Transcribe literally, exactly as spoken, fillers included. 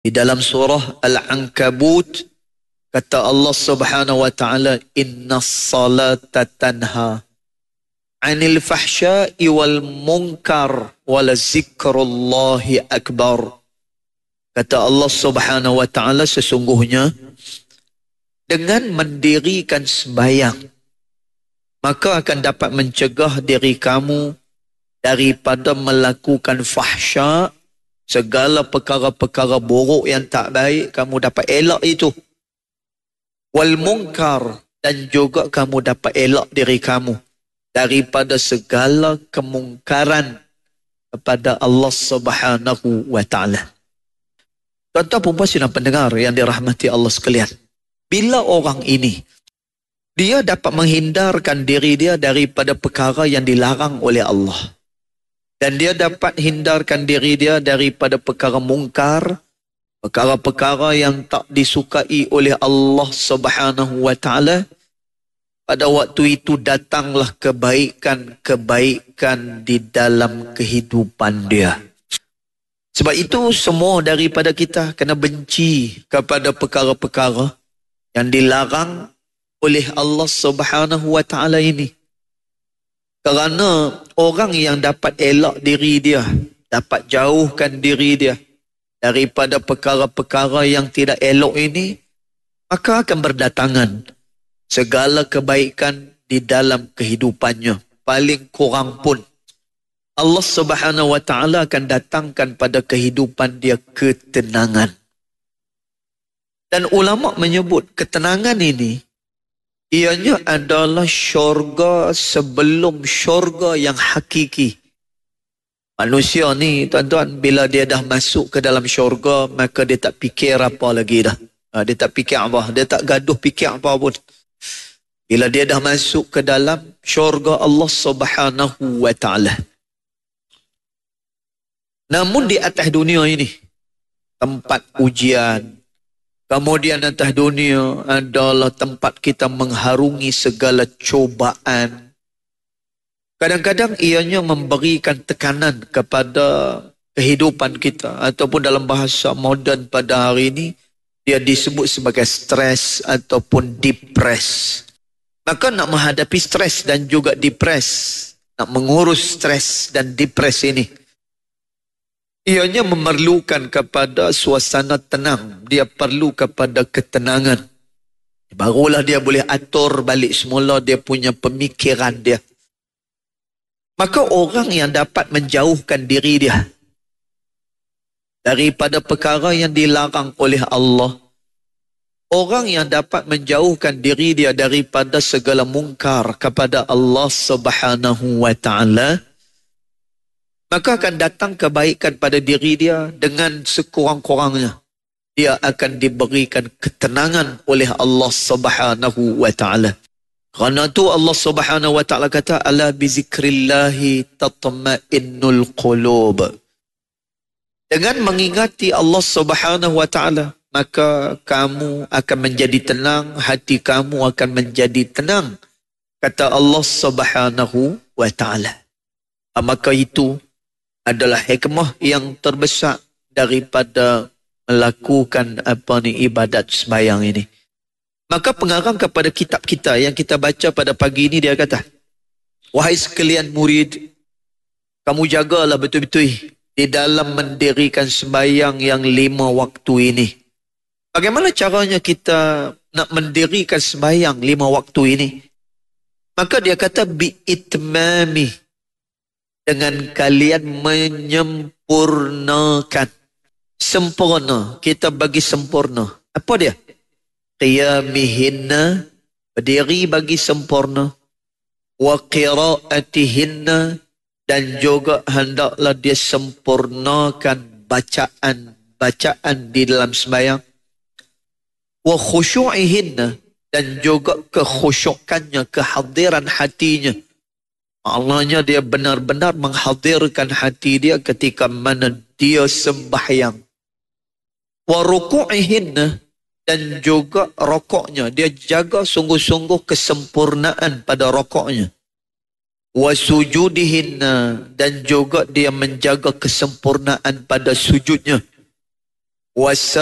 Di dalam surah Al-Ankabut kata Allah Subhanahu wa taala, innas salata tanha 'anil fahsya'i wal munkar wa la zikrullahi akbar. Kata Allah Subhanahu wa taala, sesungguhnya dengan mendirikan sembahyang maka akan dapat mencegah diri kamu daripada melakukan fahsya, segala perkara-perkara buruk yang tak baik kamu dapat elak itu. Wal munkar, dan juga kamu dapat elak diri kamu daripada segala kemungkaran kepada Allah Subhanahu wa taala. Tuan-tuan puan-puan sidang pendengar yang dirahmati Allah sekalian, bila orang ini dia dapat menghindarkan diri dia daripada perkara yang dilarang oleh Allah, dan dia dapat hindarkan diri dia daripada perkara mungkar, perkara-perkara yang tak disukai oleh Allah Subhanahu wa taala, pada waktu itu datanglah kebaikan-kebaikan di dalam kehidupan dia. Sebab itu semua daripada kita kena benci kepada perkara-perkara yang dilarang oleh Allah Subhanahu wa taala ini. Kerana orang yang dapat elak diri dia, dapat jauhkan diri dia daripada perkara-perkara yang tidak elok ini, maka akan berdatangan segala kebaikan di dalam kehidupannya. Paling kurang pun Allah Subhanahu wa taala akan datangkan pada kehidupan dia ketenangan. Dan ulama menyebut ketenangan ini ianya adalah syurga sebelum syurga yang hakiki. Manusia ni tuan-tuan, bila dia dah masuk ke dalam syurga, maka dia tak fikir apa lagi dah. Ha, dia tak fikir apa, dia tak gaduh fikir apa pun. Bila dia dah masuk ke dalam syurga Allah Subhanahu wa taala. Namun di atas dunia ini tempat ujian, kemudian atas dunia adalah tempat kita mengharungi segala cubaan. Kadang-kadang ianya memberikan tekanan kepada kehidupan kita, ataupun dalam bahasa moden pada hari ini dia disebut sebagai stres ataupun depres. Maka nak menghadapi stres dan juga depres, nak mengurus stres dan depres ini, ianya memerlukan kepada suasana tenang. Dia perlu kepada ketenangan. Barulah dia boleh atur balik semula dia punya pemikiran dia. Maka orang yang dapat menjauhkan diri dia daripada perkara yang dilarang oleh Allah, orang yang dapat menjauhkan diri dia daripada segala mungkar kepada Allah Subhanahu wa taala, maka akan datang kebaikan pada diri dia dengan sekurang-kurangnya. Dia akan diberikan ketenangan oleh Allah Subhanahu wa taala. Kerana itu Allah Subhanahu wa taala kata, ala bizikrillahi tatma'innul qulub. Dengan mengingati Allah Subhanahu wa taala, maka kamu akan menjadi tenang, hati kamu akan menjadi tenang, kata Allah Subhanahu wa taala. Maka itu adalah hikmah yang terbesar daripada melakukan apa ni ibadat sembahyang ini. Maka pengarang kepada kitab kita yang kita baca pada pagi ini, dia kata, wahai sekalian murid, kamu jagalah betul-betul di dalam mendirikan sembahyang yang lima waktu ini. Bagaimana caranya kita nak mendirikan sembahyang lima waktu ini? Maka dia kata bi'itmami, dengan kalian menyempurnakan. Sempurna, kita bagi sempurna. Apa dia? Qiyamihinna, berdiri bagi sempurna. Wa qiraatihinna, dan juga hendaklah dia sempurnakan bacaan-bacaan di dalam sembahyang. Wa khusyu'ihinna, dan juga kekhusyukannya, kehadiran hatinya. Maknanya dia benar-benar menghadirkan hati dia ketika mana dia sembahyang. Wa ruku'ihinna, dan juga rokoknya. Dia jaga sungguh-sungguh kesempurnaan pada rokoknya. Wa sujudihinna, dan juga dia menjaga kesempurnaan pada sujudnya. Wassalamualaikum